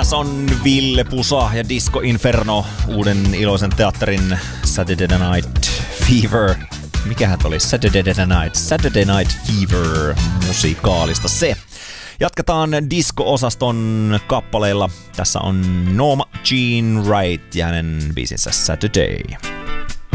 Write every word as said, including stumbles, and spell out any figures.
Tässä on Ville Pusa ja Disco Inferno, uuden iloisen teatterin Saturday Night Fever. Mikähän oli Saturday Night? Saturday Night Fever musikaalista se. Jatketaan disco-osaston kappaleilla. Tässä on Norma Jean Wright ja hänen biisinsä Saturday.